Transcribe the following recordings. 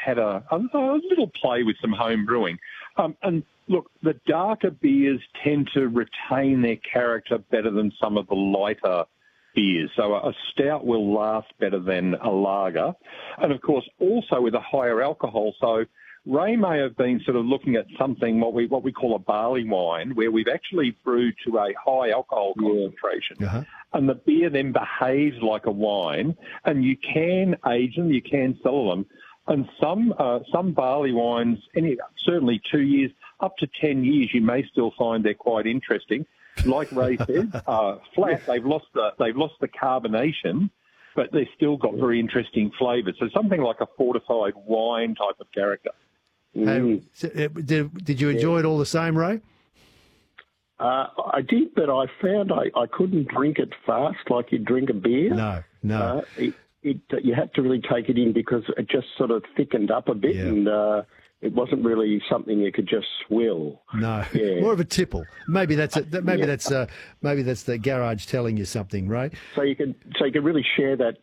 had a little play with some home brewing. And look, the darker beers tend to retain their character better than some of the lighter beers. So a stout will last better than a lager. And of course, also with a higher alcohol. So Ray may have been sort of looking at something, what we call a barley wine, where we've actually brewed to a high alcohol concentration. Uh-huh. And the beer then behaves like a wine, and you can age them, you can sell them. And some barley wines, certainly 2 years, up to 10 years, you may still find they're quite interesting. Like Ray said, flat, they've lost the carbonation, but they've still got very interesting flavours. So something like a fortified wine type of character. Did you enjoy it all the same, Ray? I did, but I found I couldn't drink it fast like you drink a beer. No. You had to really take it in because it just sort of thickened up a bit, and it wasn't really something you could just swill. No, more of a tipple. Maybe that's the garage telling you something, Ray. So you can really share that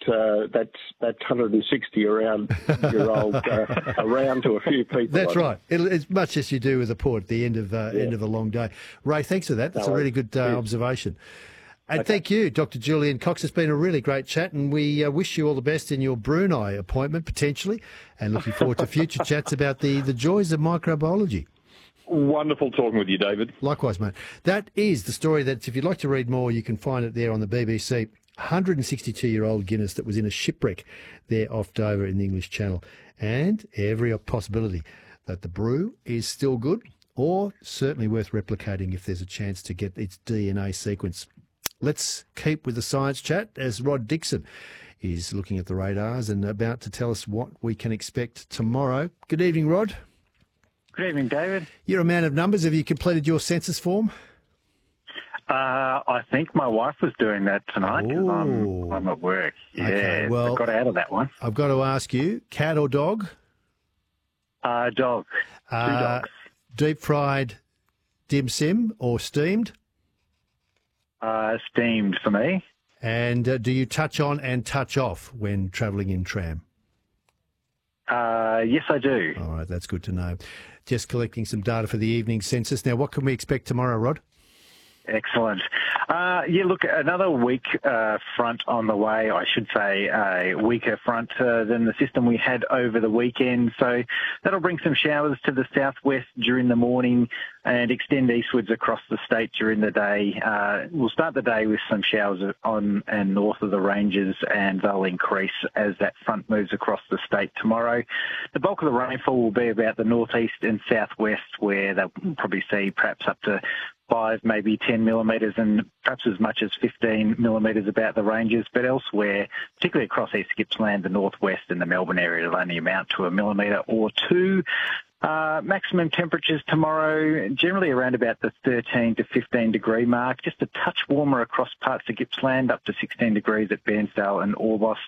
160-year-old around to a few people. That's right. It's much as you do with a port at the end of a long day. Ray, thanks for that. That's a really good observation. And thank you, Dr. Julian Cox. It's been a really great chat, and we wish you all the best in your Brunei appointment, potentially, and looking forward to future chats about the joys of microbiology. Wonderful talking with you, David. Likewise, mate. That is the story that, if you'd like to read more, you can find it there on the BBC. 162-year-old Guinness that was in a shipwreck there off Dover in the English Channel, and every possibility that the brew is still good, or certainly worth replicating if there's a chance to get its DNA sequence. Let's keep with the science chat as Rod Dixon is looking at the radars and about to tell us what we can expect tomorrow. Good evening, Rod. Good evening, David. You're a man of numbers. Have you completed your census form? I think my wife was doing that tonight because I'm at work. Yeah, okay, well, I got out of that one. I've got to ask you, cat or dog? Dog. 2 dogs. Deep fried dim sim or steamed? Steamed for me. And do you touch on and touch off when travelling in tram? Yes, I do. All right, that's good to know. Just collecting some data for the evening census. Now, what can we expect tomorrow, Rod? Excellent. Look, another weak front on the way, I should say, a weaker front than the system we had over the weekend. So that'll bring some showers to the southwest during the morning and extend eastwards across the state during the day. We'll start the day with some showers on and north of the ranges, and they'll increase as that front moves across the state tomorrow. The bulk of the rainfall will be about the northeast and southwest, where they'll probably see perhaps up to 5, maybe 10 millimetres and perhaps as much as 15 millimetres about the ranges, but elsewhere, particularly across East Gippsland, the northwest and the Melbourne area, it'll only amount to 1 millimetre or 2. Maximum temperatures tomorrow, generally around about the 13 to 15 degree mark, just a touch warmer across parts of Gippsland, up to 16 degrees at Bairnsdale and Orbost,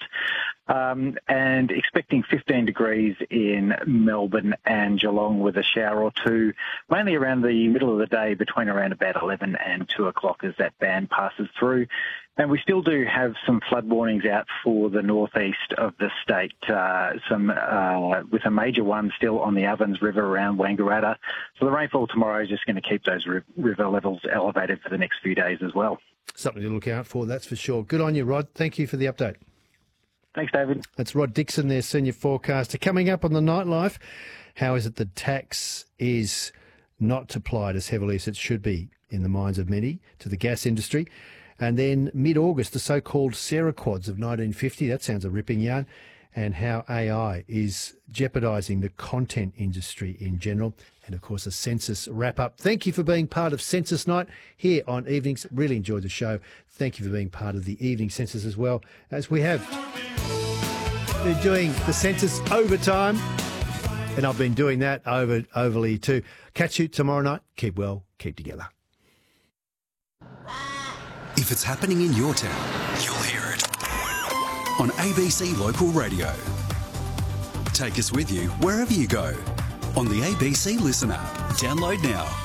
and expecting 15 degrees in Melbourne and Geelong with a shower or two, mainly around the middle of the day between around about 11 and 2 o'clock as that band passes through. And we still do have some flood warnings out for the northeast of the state, with a major one still on the Ovens River around Wangaratta. So the rainfall tomorrow is just going to keep those river levels elevated for the next few days as well. Something to look out for, that's for sure. Good on you, Rod. Thank you for the update. Thanks, David. That's Rod Dixon, their senior forecaster. Coming up on the Nightlife, how is it the tax is not applied as heavily as it should be in the minds of many to the gas industry? And then mid-August, the so-called Seraquads of 1950, that sounds a ripping yarn, and how AI is jeopardising the content industry in general. And, of course, a census wrap-up. Thank you for being part of Census Night here on Evenings. Really enjoyed the show. Thank you for being part of the evening census as well, as we have been doing the census overtime. And I've been doing that overly too. Catch you tomorrow night. Keep well, keep together. If it's happening in your town, you'll hear it on ABC Local Radio. Take us with you wherever you go on the ABC Listen app. Download now.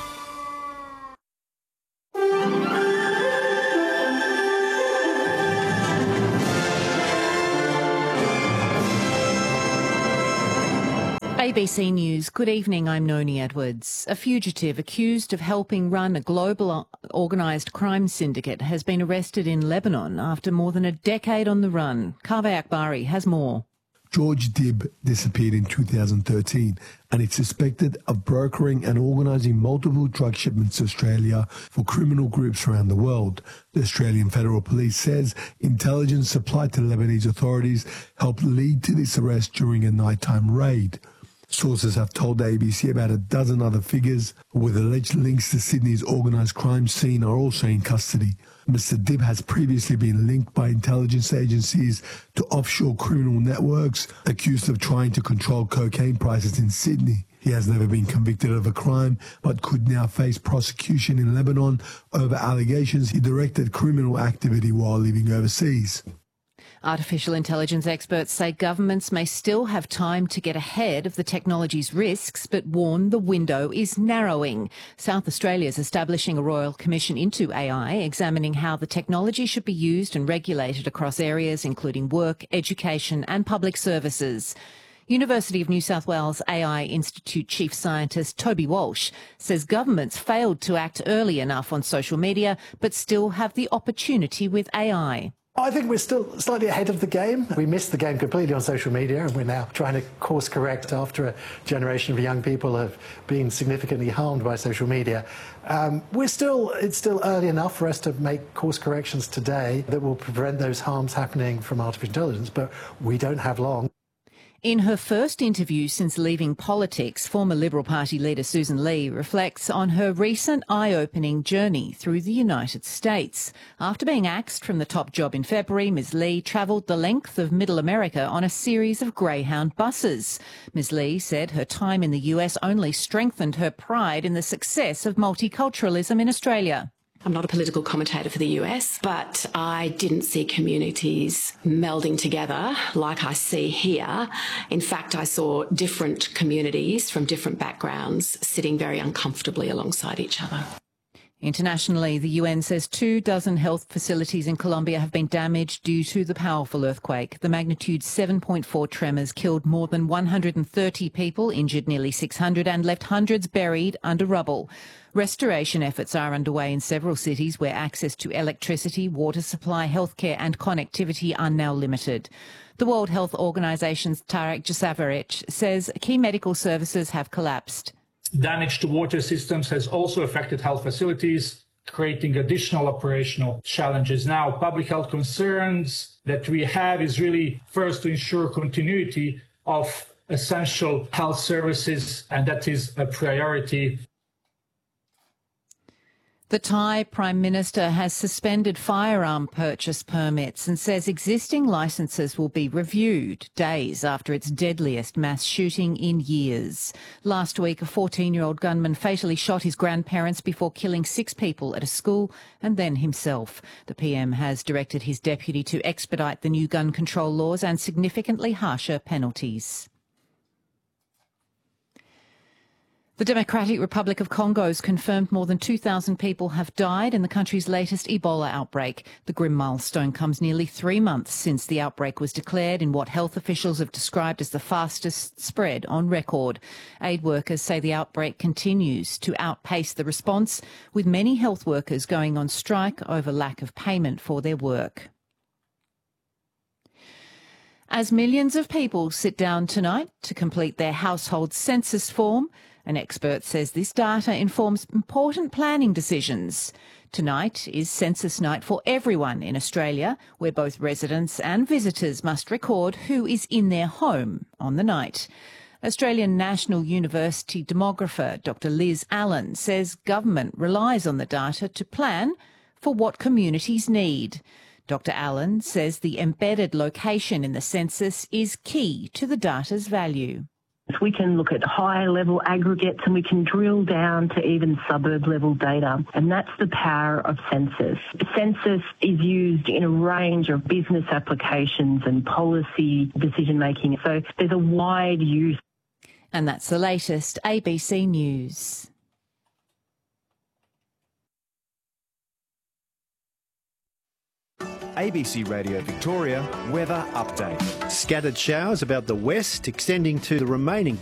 ABC News. Good evening, I'm Noni Edwards. A fugitive accused of helping run a global organised crime syndicate has been arrested in Lebanon after more than a decade on the run. Kaveh Akbari has more. George Dibb disappeared in 2013 and is suspected of brokering and organising multiple drug shipments to Australia for criminal groups around the world. The Australian Federal Police says intelligence supplied to Lebanese authorities helped lead to this arrest during a nighttime raid. Sources have told the ABC about a dozen other figures with alleged links to Sydney's organised crime scene are also in custody. Mr. Dibb has previously been linked by intelligence agencies to offshore criminal networks accused of trying to control cocaine prices in Sydney. He has never been convicted of a crime but could now face prosecution in Lebanon over allegations he directed criminal activity while living overseas. Artificial intelligence experts say governments may still have time to get ahead of the technology's risks, but warn the window is narrowing. South Australia is establishing a Royal Commission into AI, examining how the technology should be used and regulated across areas including work, education and public services. University of New South Wales AI Institute Chief Scientist Toby Walsh says governments failed to act early enough on social media, but still have the opportunity with AI. I think we're still slightly ahead of the game. We missed the game completely on social media, and we're now trying to course correct after a generation of young people have been significantly harmed by social media. It's still early enough for us to make course corrections today that will prevent those harms happening from artificial intelligence, but we don't have long. In her first interview since leaving politics, former Liberal Party leader Susan Lee reflects on her recent eye-opening journey through the United States. After being axed from the top job in February, Ms Lee travelled the length of Middle America on a series of Greyhound buses. Ms Lee said her time in the US only strengthened her pride in the success of multiculturalism in Australia. I'm not a political commentator for the US, but I didn't see communities melding together like I see here. In fact, I saw different communities from different backgrounds sitting very uncomfortably alongside each other. Internationally, the UN says 24 health facilities in Colombia have been damaged due to the powerful earthquake. The magnitude 7.4 tremors killed more than 130 people, injured nearly 600 and left hundreds buried under rubble. Restoration efforts are underway in several cities where access to electricity, water supply, healthcare and connectivity are now limited. The World Health Organisation's Tarek Jasavarich says key medical services have collapsed. Damage to water systems has also affected health facilities, creating additional operational challenges. Now, public health concerns that we have is really first to ensure continuity of essential health services, and that is a priority. The Thai Prime Minister has suspended firearm purchase permits and says existing licences will be reviewed days after its deadliest mass shooting in years. Last week, a 14-year-old gunman fatally shot his grandparents before killing 6 people at a school and then himself. The PM has directed his deputy to expedite the new gun control laws and significantly harsher penalties. The Democratic Republic of Congo has confirmed more than 2,000 people have died in the country's latest Ebola outbreak. The grim milestone comes nearly 3 months since the outbreak was declared in what health officials have described as the fastest spread on record. Aid workers say the outbreak continues to outpace the response, with many health workers going on strike over lack of payment for their work. As millions of people sit down tonight to complete their household census form, an expert says this data informs important planning decisions. Tonight is census night for everyone in Australia, where both residents and visitors must record who is in their home on the night. Australian National University demographer Dr Liz Allen says government relies on the data to plan for what communities need. Dr Allen says the embedded location in the census is key to the data's value. We can look at high-level aggregates and we can drill down to even suburb-level data, and that's the power of census. Census is used in a range of business applications and policy decision-making, so there's a wide use. And that's the latest ABC News. ABC Radio Victoria weather update. Scattered showers about the west, extending to the remaining